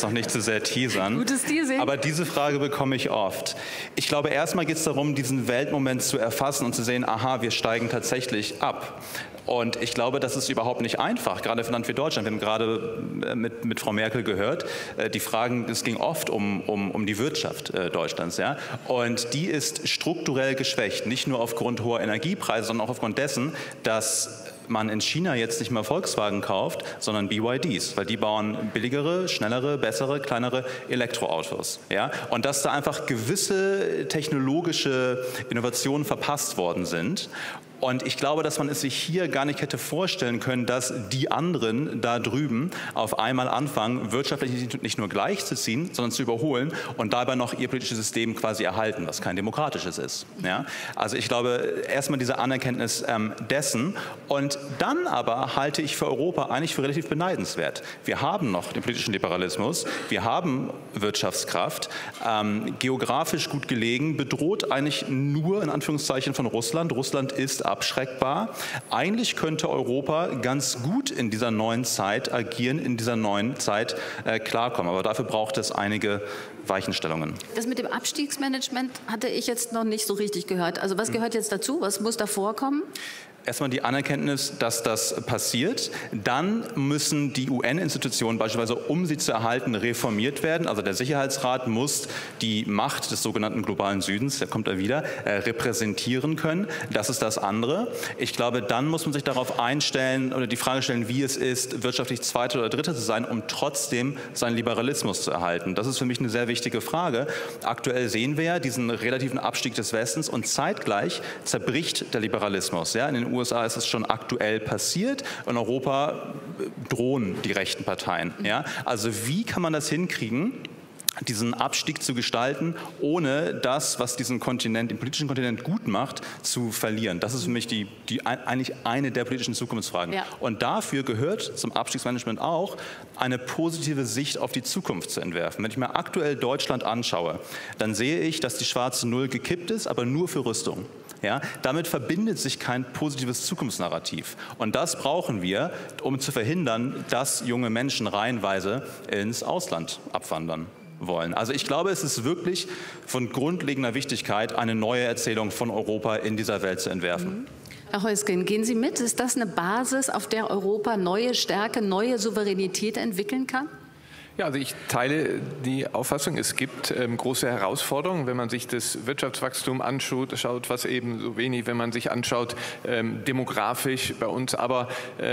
noch nicht zu sehr teasern. Gutes Teasing. Aber diese Frage bekomme ich oft. Ich glaube, erstmal geht es darum, diesen Weltmoment zu erfassen und zu sehen, aha, wir steigen tatsächlich ab. Und ich glaube, das ist überhaupt nicht einfach, gerade für ein Land wie Deutschland. Wir haben gerade mit Frau Merkel gehört, die Fragen, es ging oft um die Wirtschaft Deutschlands. Ja? Und die ist strukturell geschwächt, nicht nur aufgrund hoher Energiepreise, sondern auch aufgrund dessen, dass man in China jetzt nicht mehr Volkswagen kauft, sondern BYDs, weil die bauen billigere, schnellere, bessere, kleinere Elektroautos. Ja? Und dass da einfach gewisse technologische Innovationen verpasst worden sind. Und ich glaube, dass man es sich hier gar nicht hätte vorstellen können, dass die anderen da drüben auf einmal anfangen, wirtschaftlich nicht nur gleichzuziehen, sondern zu überholen und dabei noch ihr politisches System quasi erhalten, was kein demokratisches ist. Ja? Also ich glaube, erstmal diese Anerkenntnis dessen. Und dann aber halte ich für Europa eigentlich für relativ beneidenswert. Wir haben noch den politischen Liberalismus, wir haben Wirtschaftskraft, geografisch gut gelegen, bedroht eigentlich nur in Anführungszeichen von Russland. Russland ist abschreckbar. Eigentlich könnte Europa ganz gut in dieser neuen Zeit agieren, in dieser neuen Zeit klarkommen. Aber dafür braucht es einige Weichenstellungen. Das mit dem Abstiegsmanagement hatte ich jetzt noch nicht so richtig gehört. Also was gehört jetzt dazu? Was muss da vorkommen? Erstmal die Anerkenntnis, dass das passiert. Dann müssen die UN-Institutionen beispielsweise, um sie zu erhalten, reformiert werden. Also der Sicherheitsrat muss die Macht des sogenannten globalen Südens, der kommt da wieder, repräsentieren können. Das ist das andere. Ich glaube, dann muss man sich darauf einstellen oder die Frage stellen, wie es ist, wirtschaftlich Zweiter oder Dritter zu sein, um trotzdem seinen Liberalismus zu erhalten. Das ist für mich eine sehr wichtige Frage. Aktuell sehen wir ja diesen relativen Abstieg des Westens und zeitgleich zerbricht der Liberalismus. Ja, in den USA ist es schon aktuell passiert. In Europa drohen die rechten Parteien. Ja? Also wie kann man das hinkriegen, diesen Abstieg zu gestalten, ohne das, was diesen Kontinent, den politischen Kontinent gut macht, zu verlieren? Das ist für mich eigentlich eine der politischen Zukunftsfragen. Ja. Und dafür gehört zum Abstiegsmanagement auch, eine positive Sicht auf die Zukunft zu entwerfen. Wenn ich mir aktuell Deutschland anschaue, dann sehe ich, dass die schwarze Null gekippt ist, aber nur für Rüstung. Ja, damit verbindet sich kein positives Zukunftsnarrativ. Und das brauchen wir, um zu verhindern, dass junge Menschen reihenweise ins Ausland abwandern wollen. Also ich glaube, es ist wirklich von grundlegender Wichtigkeit, eine neue Erzählung von Europa in dieser Welt zu entwerfen. Herr Heusgen, gehen Sie mit? Ist das eine Basis, auf der Europa neue Stärke, neue Souveränität entwickeln kann? Ja, also ich teile die Auffassung, es gibt große Herausforderungen, wenn man sich das Wirtschaftswachstum anschaut, was eben so wenig, wenn man sich anschaut, demografisch bei uns, aber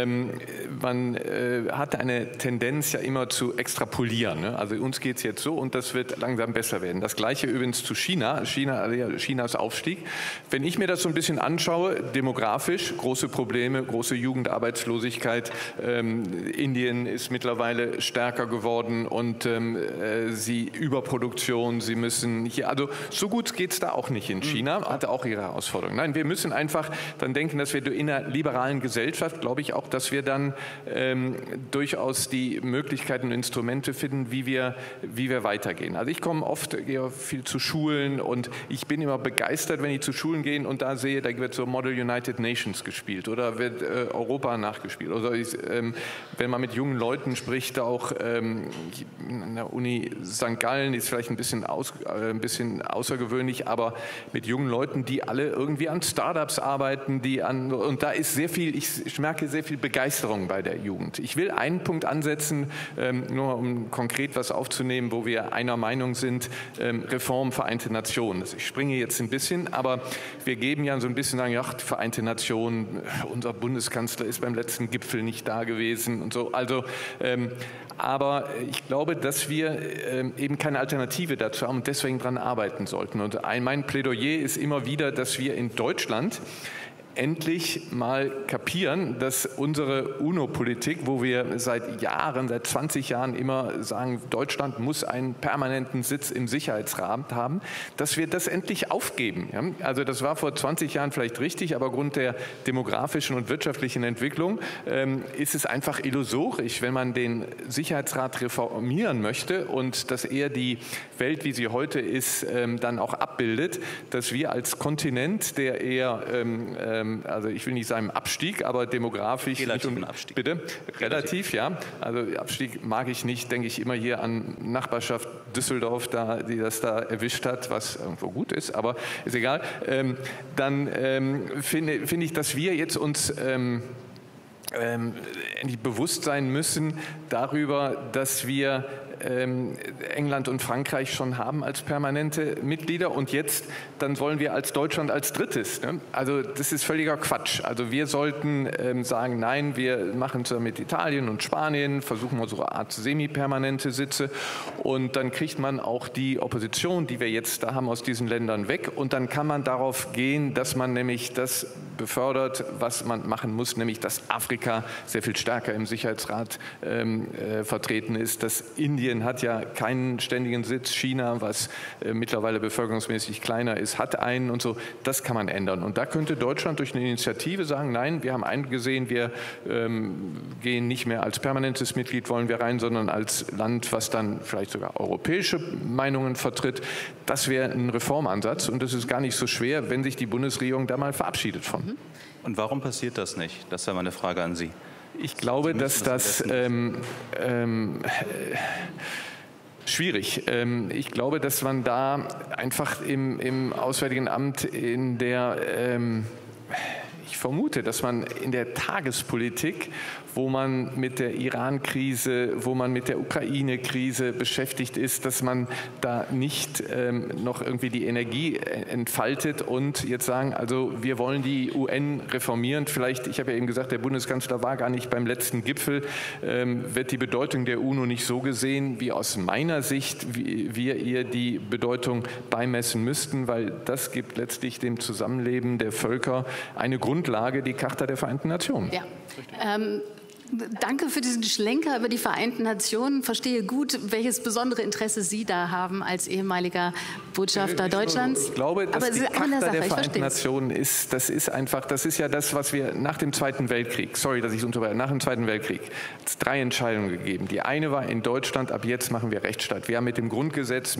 man hat eine Tendenz ja immer zu extrapolieren. Ne? Also uns geht es jetzt so und das wird langsam besser werden. Das Gleiche übrigens zu Chinas Aufstieg. Wenn ich mir das so ein bisschen anschaue, demografisch, große Probleme, große Jugendarbeitslosigkeit, Indien ist mittlerweile stärker geworden, und sie Überproduktion, sie müssen hier, also so gut geht es da auch nicht in China, hatte auch ihre Herausforderungen. Nein, wir müssen einfach dann denken, dass wir in einer liberalen Gesellschaft, glaube ich auch, dass wir dann durchaus die Möglichkeiten und Instrumente finden, wie wir weitergehen. Also ich gehe viel zu Schulen und ich bin immer begeistert, wenn ich zu Schulen gehe und da sehe, da wird so Model United Nations gespielt oder wird Europa nachgespielt. Oder wenn man mit jungen Leuten spricht, auch an der Uni St. Gallen, die ist vielleicht ein bisschen außergewöhnlich, aber mit jungen Leuten, die alle irgendwie an Startups arbeiten, und da ist sehr viel, ich merke sehr viel Begeisterung bei der Jugend. Ich will einen Punkt ansetzen, nur um konkret was aufzunehmen, wo wir einer Meinung sind, Reform Vereinte Nationen. Ich springe jetzt ein bisschen, aber wir geben ja so ein bisschen, sagen, ach, Vereinte Nationen, unser Bundeskanzler ist beim letzten Gipfel nicht da gewesen und so, also aber ich glaube, dass wir eben keine Alternative dazu haben und deswegen daran arbeiten sollten. Und mein Plädoyer ist immer wieder, dass wir in Deutschland endlich mal kapieren, dass unsere UNO-Politik, wo wir seit Jahren, seit 20 Jahren immer sagen, Deutschland muss einen permanenten Sitz im Sicherheitsrat haben, dass wir das endlich aufgeben. Ja? Also das war vor 20 Jahren vielleicht richtig, aber aufgrund der demografischen und wirtschaftlichen Entwicklung ist es einfach illusorisch, wenn man den Sicherheitsrat reformieren möchte und dass er die Welt, wie sie heute ist, dann auch abbildet, dass wir als Kontinent, der eher also ich will nicht sagen Abstieg, aber demografisch. Relativen Abstieg. Bitte? Relativ, ja. Also Abstieg mag ich nicht, denke ich immer hier an Nachbarschaft Düsseldorf, die das da erwischt hat, was irgendwo gut ist, aber ist egal. Dann finde ich, dass wir jetzt uns endlich bewusst sein müssen darüber, dass wir England und Frankreich schon haben als permanente Mitglieder und jetzt, dann wollen wir als Deutschland als drittes. Ne? Also das ist völliger Quatsch. Also wir sollten sagen, nein, wir machen es mit Italien und Spanien, versuchen mal so eine Art semi-permanente Sitze und dann kriegt man auch die Opposition, die wir jetzt da haben, aus diesen Ländern weg und dann kann man darauf gehen, dass man nämlich das befördert, was man machen muss, nämlich dass Afrika sehr viel stärker im Sicherheitsrat vertreten ist, dass Indien hat ja keinen ständigen Sitz, China, was mittlerweile bevölkerungsmäßig kleiner ist, hat einen und so. Das kann man ändern. Und da könnte Deutschland durch eine Initiative sagen, nein, wir haben eingesehen, wir gehen nicht mehr als permanentes Mitglied, wollen wir rein, sondern als Land, was dann vielleicht sogar europäische Meinungen vertritt. Das wäre ein Reformansatz und das ist gar nicht so schwer, wenn sich die Bundesregierung da mal verabschiedet von. Und warum passiert das nicht? Das wäre meine Frage an Sie. Ich glaube, dass das schwierig. Ich glaube, dass man da einfach im Auswärtigen Amt in der ich vermute, dass man in der Tagespolitik, wo man mit der Iran-Krise, wo man mit der Ukraine-Krise beschäftigt ist, dass man da nicht noch irgendwie die Energie entfaltet und jetzt sagen, also wir wollen die UN reformieren. Vielleicht, ich habe ja eben gesagt, der Bundeskanzler war gar nicht beim letzten Gipfel, wird die Bedeutung der UNO nicht so gesehen, wie aus meiner Sicht wir ihr die Bedeutung beimessen müssten, weil das gibt letztlich dem Zusammenleben der Völker eine Grundlage, die Charta der Vereinten Nationen. Ja. Danke für diesen Schlenker über die Vereinten Nationen. Verstehe gut, welches besondere Interesse Sie da haben als ehemaliger Botschafter Deutschlands. Ich glaube, dass die Charta der Vereinten Nationen ist, das ist ja das, was wir nach dem Zweiten Weltkrieg, sorry, dass ich es unterbreche, nach dem Zweiten Weltkrieg, hat es 3 Entscheidungen gegeben. Die eine war in Deutschland, ab jetzt machen wir Rechtsstaat. Wir haben mit dem Grundgesetz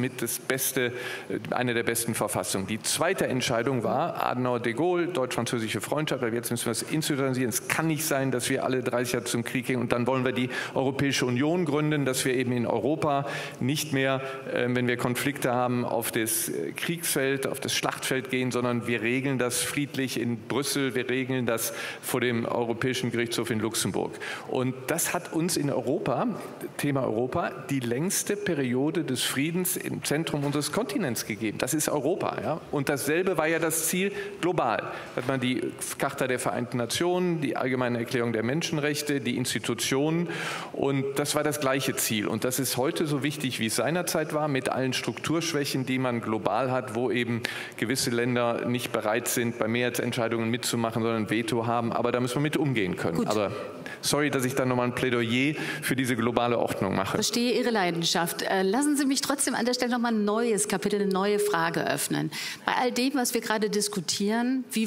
eine der besten Verfassungen. Die zweite Entscheidung war Adenauer, de Gaulle, deutsch-französische Freundschaft, aber jetzt müssen wir es institutionalisieren. Es kann nicht sein, dass wir alle 30 Jahre zum Krieg gehen und dann wollen wir die Europäische Union gründen, dass wir eben in Europa nicht mehr, wenn wir Konflikte haben, auf das Kriegsfeld, auf das Schlachtfeld gehen, sondern wir regeln das friedlich in Brüssel, wir regeln das vor dem Europäischen Gerichtshof in Luxemburg. Und das hat uns in Europa, Thema Europa, die längste Periode des Friedens im Zentrum unseres Kontinents gegeben. Das ist Europa. Ja? Und dasselbe war ja das Ziel global. Da hat man die Charta der Vereinten Nationen, die Allgemeine Erklärung der Menschenrechte, die Institutionen und das war das gleiche Ziel. Und das ist heute so wichtig, wie es seinerzeit war, mit allen Strukturschwächen, die man global hat, wo eben gewisse Länder nicht bereit sind, bei Mehrheitsentscheidungen mitzumachen, sondern ein Veto haben. Aber da müssen wir mit umgehen können. Gut. Aber sorry, dass ich da nochmal ein Plädoyer für diese globale Ordnung mache. Ich verstehe Ihre Leidenschaft. Lassen Sie mich trotzdem an der Stelle nochmal ein neues Kapitel, eine neue Frage öffnen. Bei all dem, was wir gerade diskutieren, wie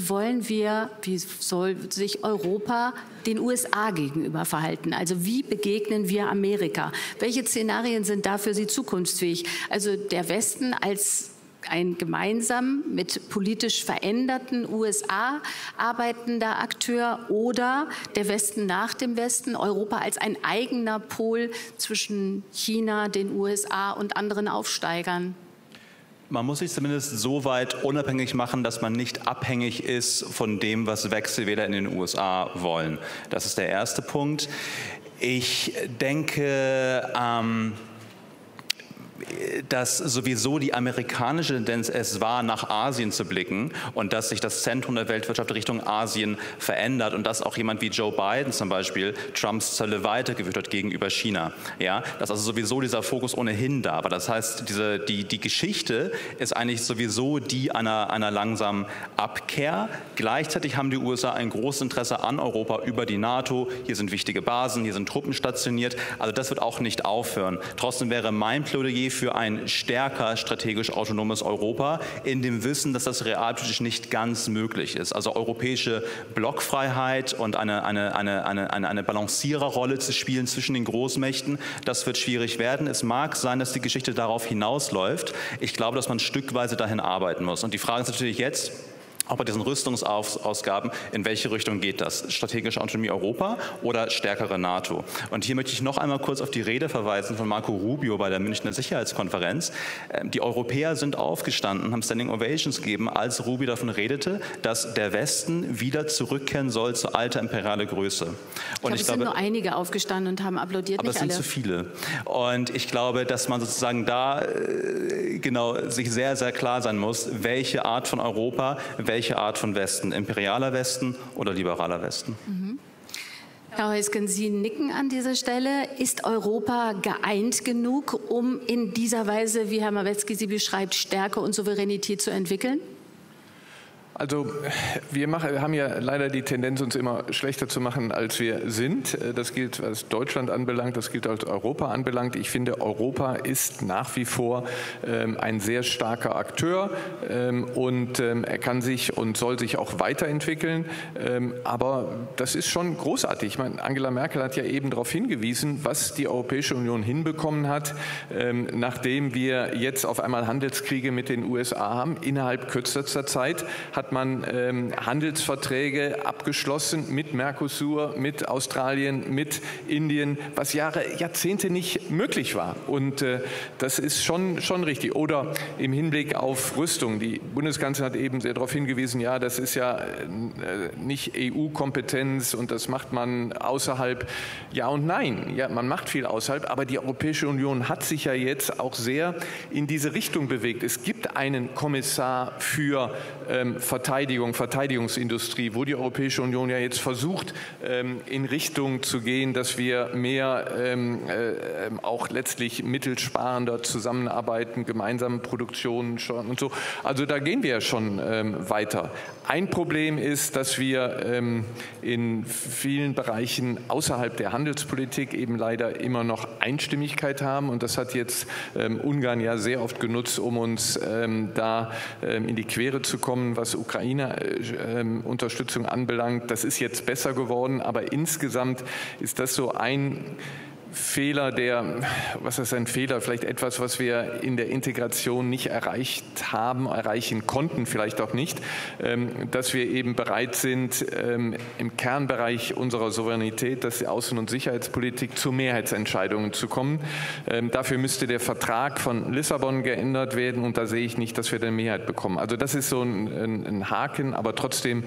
soll sich Europa den USA gegenüber verhalten? Also wie begegnen wir Amerika? Welche Szenarien sind da für Sie zukunftsfähig? Also der Westen als ein gemeinsam mit politisch veränderten USA arbeitender Akteur oder der Westen nach dem Westen, Europa als ein eigener Pol zwischen China, den USA und anderen Aufsteigern? Man muss sich zumindest so weit unabhängig machen, dass man nicht abhängig ist von dem, was Wechselwähler in den USA wollen. Das ist der erste Punkt. Ich denke, dass sowieso die amerikanische Tendenz es war, nach Asien zu blicken und dass sich das Zentrum der Weltwirtschaft Richtung Asien verändert und dass auch jemand wie Joe Biden zum Beispiel Trumps Zölle weitergeführt hat gegenüber China. Ja, dass also sowieso dieser Fokus ohnehin da war. Das heißt, die Geschichte ist eigentlich sowieso die einer langsamen Abkehr. Gleichzeitig haben die USA ein großes Interesse an Europa über die NATO. Hier sind wichtige Basen, hier sind Truppen stationiert. Also das wird auch nicht aufhören. Trotzdem wäre mein Plädoyer für ein stärker strategisch autonomes Europa, in dem Wissen, dass das realpolitisch nicht ganz möglich ist. Also europäische Blockfreiheit und eine Balanciererrolle zu spielen zwischen den Großmächten, das wird schwierig werden. Es mag sein, dass die Geschichte darauf hinausläuft. Ich glaube, dass man stückweise dahin arbeiten muss. Und die Frage ist natürlich jetzt, auch bei diesen Rüstungsausgaben, in welche Richtung geht das? Strategische Autonomie Europa oder stärkere NATO? Und hier möchte ich noch einmal kurz auf die Rede verweisen von Marco Rubio bei der Münchner Sicherheitskonferenz. Die Europäer sind aufgestanden, haben Standing Ovations gegeben, als Rubio davon redete, dass der Westen wieder zurückkehren soll zur alter imperiale Größe. Und es sind nur einige aufgestanden und haben applaudiert, aber nicht alle. Es sind zu viele. Und ich glaube, dass man sozusagen da genau sich sehr, sehr klar sein muss, welche Art von Europa, welche Art von Westen, imperialer Westen oder liberaler Westen. Mhm. Herr Heusgen, Sie nicken an dieser Stelle. Ist Europa geeint genug, um in dieser Weise, wie Herr Mawetzki sie beschreibt, Stärke und Souveränität zu entwickeln? Also wir haben ja leider die Tendenz, uns immer schlechter zu machen, als wir sind. Das gilt, was Deutschland anbelangt, das gilt, was Europa anbelangt. Ich finde, Europa ist nach wie vor ein sehr starker Akteur und er kann sich und soll sich auch weiterentwickeln. Aber das ist schon großartig. Ich meine, Angela Merkel hat ja eben darauf hingewiesen, was die Europäische Union hinbekommen hat, nachdem wir jetzt auf einmal Handelskriege mit den USA haben. Innerhalb kürzester Zeit hat man Handelsverträge abgeschlossen mit Mercosur, mit Australien, mit Indien, was Jahrzehnte nicht möglich war. Und das ist schon richtig. Oder im Hinblick auf Rüstung. Die Bundeskanzlerin hat eben sehr darauf hingewiesen, ja, das ist ja nicht EU-Kompetenz und das macht man außerhalb. Ja und nein. Ja, man macht viel außerhalb, aber die Europäische Union hat sich ja jetzt auch sehr in diese Richtung bewegt. Es gibt einen Kommissar für Verteidigungsindustrie, wo die Europäische Union ja jetzt versucht, in Richtung zu gehen, dass wir mehr auch letztlich mittelsparender zusammenarbeiten, gemeinsame Produktionen schon und so. Also da gehen wir ja schon weiter. Ein Problem ist, dass wir in vielen Bereichen außerhalb der Handelspolitik eben leider immer noch Einstimmigkeit haben und das hat jetzt Ungarn ja sehr oft genutzt, um uns da in die Quere zu kommen, was Ukraine-Unterstützung anbelangt. Das ist jetzt besser geworden, aber insgesamt ist das so ein Fehler, was ist ein Fehler? Vielleicht etwas, was wir in der Integration nicht erreicht haben, erreichen konnten, vielleicht auch nicht, dass wir eben bereit sind, im Kernbereich unserer Souveränität, das ist die Außen- und Sicherheitspolitik, zu Mehrheitsentscheidungen zu kommen. Dafür müsste der Vertrag von Lissabon geändert werden und da sehe ich nicht, dass wir eine Mehrheit bekommen. Also das ist so ein Haken, aber trotzdem,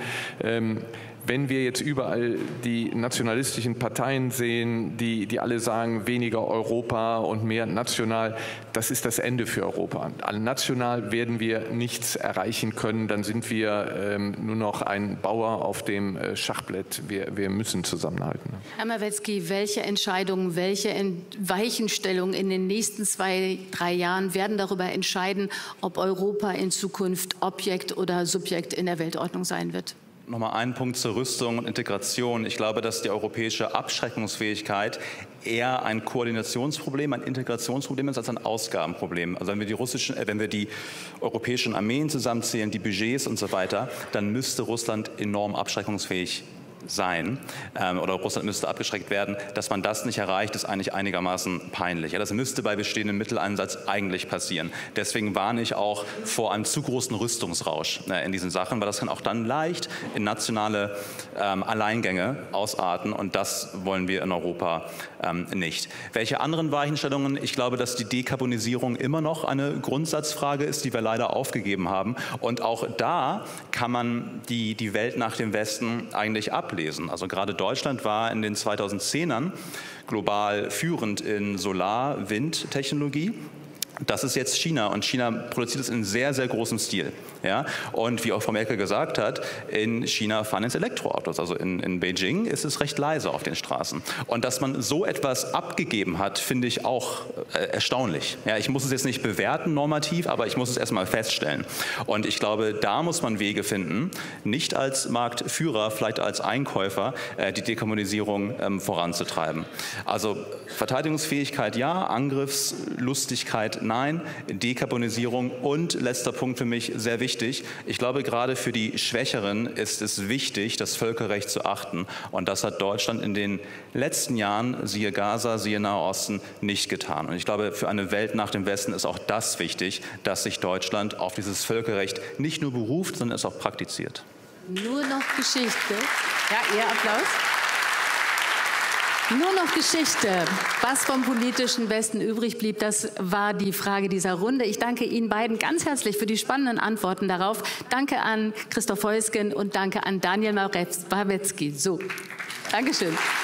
wenn wir jetzt überall die nationalistischen Parteien sehen, die alle sagen, weniger Europa und mehr national, das ist das Ende für Europa. National werden wir nichts erreichen können, dann sind wir nur noch ein Bauer auf dem Schachbrett. Wir müssen zusammenhalten. Herr Mawetzki, welche Entscheidungen, welche Weichenstellungen in den nächsten 2-3 Jahren werden darüber entscheiden, ob Europa in Zukunft Objekt oder Subjekt in der Weltordnung sein wird? Nochmal einen Punkt zur Rüstung und Integration. Ich glaube, dass die europäische Abschreckungsfähigkeit eher ein Koordinationsproblem, ein Integrationsproblem ist als ein Ausgabenproblem. Also wenn wir die europäischen Armeen zusammenzählen, die Budgets und so weiter, dann müsste Russland enorm abschreckungsfähig sein oder Russland müsste abgeschreckt werden. Dass man das nicht erreicht, ist eigentlich einigermaßen peinlich. Ja, das müsste bei bestehendem Mitteleinsatz eigentlich passieren. Deswegen warne ich auch vor einem zu großen Rüstungsrausch in diesen Sachen, weil das kann auch dann leicht in nationale Alleingänge ausarten und das wollen wir in Europa nicht. Welche anderen Weichenstellungen? Ich glaube, dass die Dekarbonisierung immer noch eine Grundsatzfrage ist, die wir leider aufgegeben haben und auch da kann man die Welt nach dem Westen eigentlich ablesen. Also gerade Deutschland war in den 2010ern global führend in Solar-Wind-Technologie. Das ist jetzt China und China produziert es in sehr, sehr großem Stil. Ja? Und wie auch Frau Merkel gesagt hat, in China fahren jetzt Elektroautos. Also in Beijing ist es recht leise auf den Straßen. Und dass man so etwas abgegeben hat, finde ich auch erstaunlich. Ja, ich muss es jetzt nicht bewerten normativ, aber ich muss es erstmal feststellen. Und ich glaube, da muss man Wege finden, nicht als Marktführer, vielleicht als Einkäufer, die Dekarbonisierung voranzutreiben. Also Verteidigungsfähigkeit ja, Angriffslustigkeit nein, Dekarbonisierung und letzter Punkt für mich sehr wichtig. Ich glaube, gerade für die Schwächeren ist es wichtig, das Völkerrecht zu achten. Und das hat Deutschland in den letzten Jahren, siehe Gaza, siehe Nahe Osten, nicht getan. Und ich glaube, für eine Welt nach dem Westen ist auch das wichtig, dass sich Deutschland auf dieses Völkerrecht nicht nur beruft, sondern es auch praktiziert. Nur noch Geschichte. Ja, Ihr Applaus. Nur noch Geschichte. Was vom politischen Westen übrig blieb, das war die Frage dieser Runde. Ich danke Ihnen beiden ganz herzlich für die spannenden Antworten darauf. Danke an Christoph Heusgen und danke an Daniel Maretzky. So, Dankeschön.